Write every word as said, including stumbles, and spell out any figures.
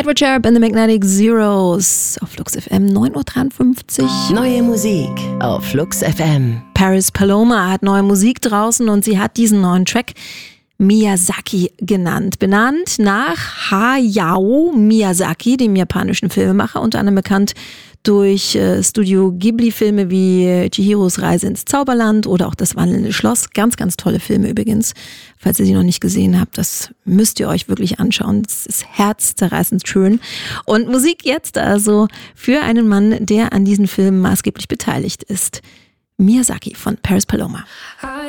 Edward Sharpe and the Magnetic Zeros auf Flux F M, neun Uhr dreiundfünfzig. Neue Musik auf Flux F M. Paris Paloma hat neue Musik draußen und sie hat diesen neuen Track Miyazaki genannt. Benannt nach Hayao Miyazaki, dem japanischen Filmemacher, unter anderem bekannt durch äh, Studio Ghibli-Filme wie äh, Chihiros Reise ins Zauberland oder auch Das wandelnde Schloss. Ganz, ganz tolle Filme übrigens. Falls ihr sie noch nicht gesehen habt, das müsst ihr euch wirklich anschauen. Das ist herzzerreißend schön. Und Musik jetzt also für einen Mann, der an diesen Filmen maßgeblich beteiligt ist. Miyazaki von Paris Paloma.